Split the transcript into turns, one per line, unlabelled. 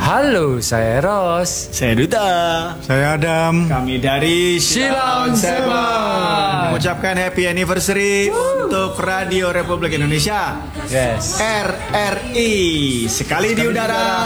Halo, saya Eros.
Saya Duta.
Saya Adam.
Kami dari
Silaun Seven.
mengucapkan happy anniversary untuk Radio Republik Indonesia.
Yes.
RRI. Sekali di udara,